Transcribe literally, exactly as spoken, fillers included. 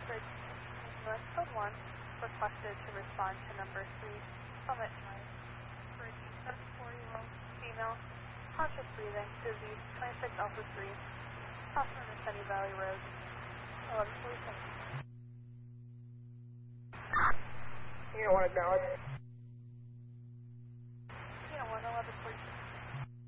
Bridge continuous code one, requested to respond to number three, Summit Drive, for a seventy-four-year-old female, conscious breathing, disease, twenty-six Alpha three, crossing the Sunny Valley Road, eleven forty-seven. You don't want to acknowledge.